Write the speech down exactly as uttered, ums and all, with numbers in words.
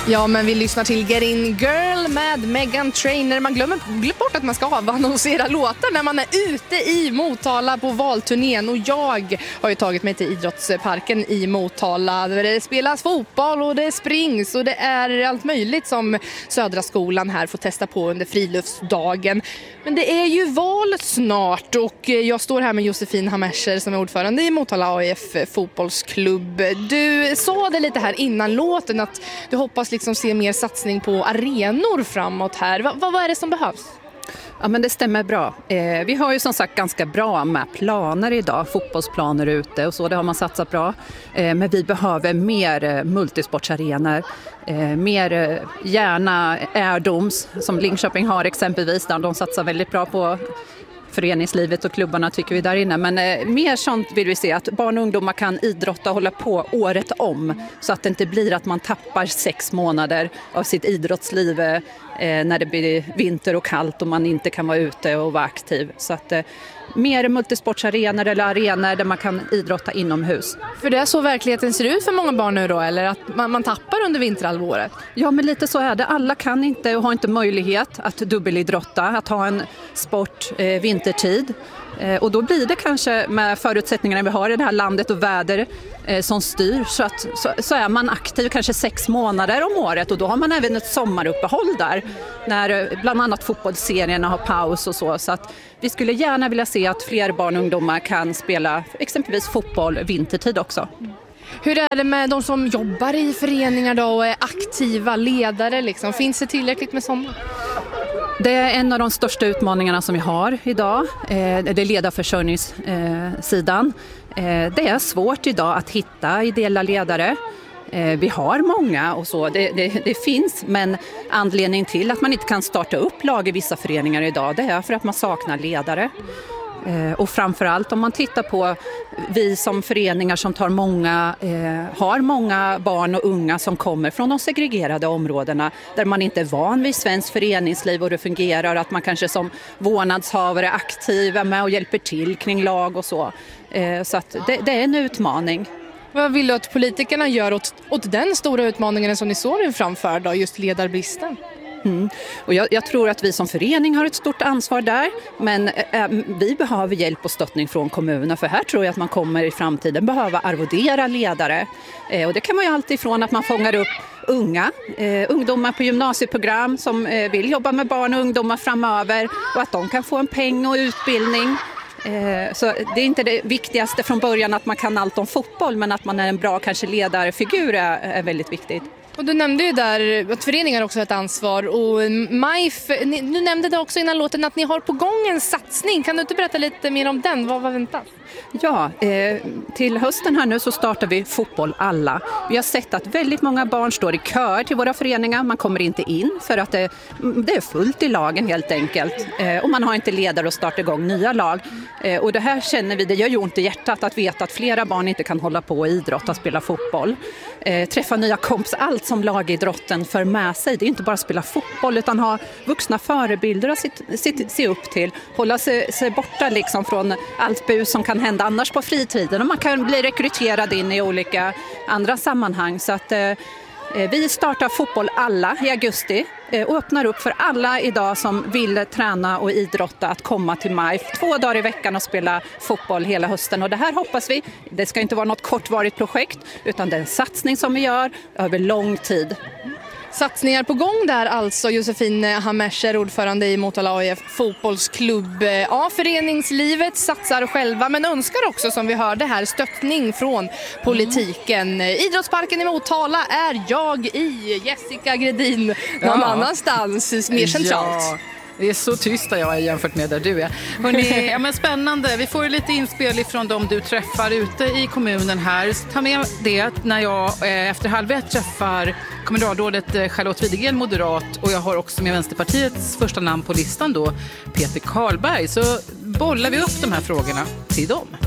Ja, men vi lyssnar till Get In Girl med Meghan Trainor. Man glömmer, glömmer bort att man ska avannonsera låtar när man är ute i Motala på valturnén. Och jag har ju tagit mig till idrottsparken i Motala där det spelas fotboll och det springs och det är allt möjligt som Södra skolan här får testa på under friluftsdagen. Men det är ju val snart och jag står här med Josefin Hamescher som är ordförande i Motala A I F fotbollsklubb. Du sa det lite här innan låten att du hoppas liksom se mer satsning på arenor framåt här. Va, vad är det som behövs? Ja, men det stämmer bra. Eh, vi har ju som sagt ganska bra med planer idag, fotbollsplaner ute och så, det har man satsat bra. Eh, men vi behöver mer eh, multisportsarenor, eh, mer eh, gärna airdoms som Linköping har exempelvis, där de satsar väldigt bra på föreningslivet och klubbarna tycker vi där inne. Men eh, mer sånt vill vi se, att barn och ungdomar kan idrotta och hålla på året om. Så att det inte blir att man tappar sex månader av sitt idrottsliv eh, när det blir vinter och kallt och man inte kan vara ute och vara aktiv. Så att eh, mer multisportsarenor eller arenor där man kan idrotta inomhus. För det är så verkligheten ser ut för många barn nu då, eller att man, man tappar under vinterhalvåret? Ja, men lite så är det. Alla kan inte och har inte möjlighet att dubbelidrotta, att ha en sport eh, vintertid. Eh, och då blir det kanske med förutsättningarna vi har i det här landet och väder eh, som styr så, att, så, så är man aktiv kanske sex månader om året och då har man även ett sommaruppehåll där när eh, bland annat fotbollsserierna har paus och så. Så att vi skulle gärna vilja se att fler barn och ungdomar kan spela exempelvis fotboll vintertid också. Hur är det med de som jobbar i föreningar då och är aktiva ledare? Liksom? Finns det tillräckligt med sådana? Det är en av de största utmaningarna som vi har idag. Det är ledarförsörjningssidan. Det är svårt idag att hitta ideella ledare. Vi har många och så, det, det, det finns, men anledningen till att man inte kan starta upp lag i vissa föreningar idag, det är för att man saknar ledare. Och framförallt om man tittar på vi som föreningar som tar många, eh, har många barn och unga som kommer från de segregerade områdena där man inte är van vid svensk föreningsliv och det fungerar, att man kanske som vårdnadshavare är aktiva med och hjälper till kring lag och så. Eh, så att det, det är en utmaning. Vad vill du att politikerna gör åt, åt den stora utmaningen som ni såg nu framför då, just ledarbristen? Mm. Och jag, jag tror att vi som förening har ett stort ansvar där, men äh, vi behöver hjälp och stöttning från kommunen, för här tror jag att man kommer i framtiden behöva arvodera ledare. Eh, och det kan man ju alltid ifrån att man fångar upp unga, eh, ungdomar på gymnasieprogram som eh, vill jobba med barn och ungdomar framöver och att de kan få en peng och utbildning. Eh, så det är inte det viktigaste från början att man kan allt om fotboll, men att man är en bra kanske ledarfigur är, är väldigt viktigt. Och du nämnde ju där att föreningar också har ett ansvar och M I F, ni, du nämnde det också innan låten att ni har på gång en satsning. Kan du inte berätta lite mer om den? Vad, vad väntas? Ja, eh, till hösten här nu så startar vi Fotboll alla. Vi har sett att väldigt många barn står i kö till våra föreningar. Man kommer inte in för att det, det är fullt i lagen helt enkelt. Eh, och man har inte ledare att starta igång nya lag. Eh, och det här känner vi, det gör ju ont i hjärtat att veta att flera barn inte kan hålla på och idrotta och spela fotboll. Eh, träffa nya kompisar, allt som lagidrotten för med sig. Det är inte bara att spela fotboll utan ha vuxna förebilder att sitt, sitt, se upp till. Hålla sig, sig borta liksom från allt bus som kan hända annars på fritiden. Och man kan bli rekryterad in i olika andra sammanhang. Så att eh, vi startar Fotboll alla i augusti eh, och öppnar upp för alla idag som vill träna och idrotta att komma till M I F två dagar i veckan och spela fotboll hela hösten. Och det här hoppas vi, det ska inte vara något kortvarigt projekt utan det är en satsning som vi gör över lång tid. Satsningar på gång där alltså. Josefin Hamescher, ordförande i Motala A I F fotbollsklubb. Ja, föreningslivet satsar själva men önskar också, som vi hörde här, stöttning från politiken. Mm. Idrottsparken i Motala är jag i. Jessica Gredin någon ja. annanstans, mer centralt. Ja. Det är så tyst där jag är jämfört med där du är. Hörrni, ja, men spännande. Vi får lite inspel ifrån dem du träffar ute i kommunen här. Ta med det när jag eh, efter halvett träffar kommunalrådet Charlotte Widegren, moderat, och jag har också med Vänsterpartiets första namn på listan då, Peter Karlberg. Så bollar vi upp de här frågorna till dem.